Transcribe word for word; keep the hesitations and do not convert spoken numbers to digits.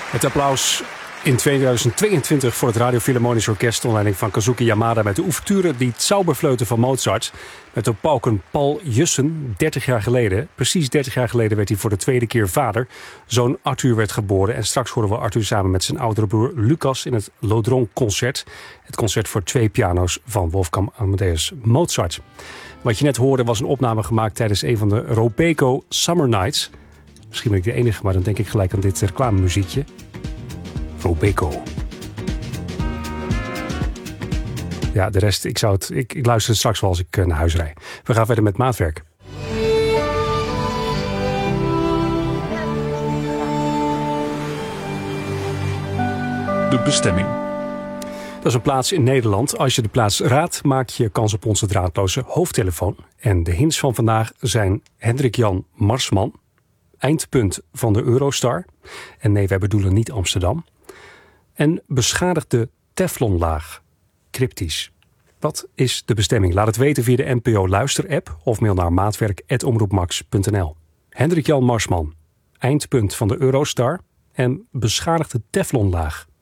Het applaus in tweeduizend tweeëntwintig voor het Radio Philharmonisch Orkest onder leiding van Kazuki Yamada met de ouverture Die Zauberflöte van Mozart. Met op pauken Paul Jussen, dertig jaar geleden. Precies dertig jaar geleden werd hij voor de tweede keer vader. Zoon Arthur werd geboren en straks horen we Arthur samen met zijn oudere broer Lucas in het Lodron Concert. Het concert voor twee piano's van Wolfgang Amadeus Mozart. Wat je net hoorde was een opname gemaakt tijdens een van de Robeco Summer Nights. Misschien ben ik de enige, maar dan denk ik gelijk aan dit reclamemuziekje. Robeco. Ja, de rest, ik, zou het, ik, ik luister het straks wel als ik naar huis rijd. We gaan verder met maatwerk. De bestemming. Dat is een plaats in Nederland. Als je de plaats raadt, maak je kans op onze draadloze hoofdtelefoon. En de hints van vandaag zijn Hendrik-Jan Marsman, eindpunt van de Eurostar. En nee, wij bedoelen niet Amsterdam. En beschadigde teflonlaag. Cryptisch. Wat is de bestemming? Laat het weten via de N P O Luister-app of mail naar maatwerk apenstaartje omroepmax punt n l. Hendrik-Jan Marsman, eindpunt van de Eurostar en beschadigde teflonlaag.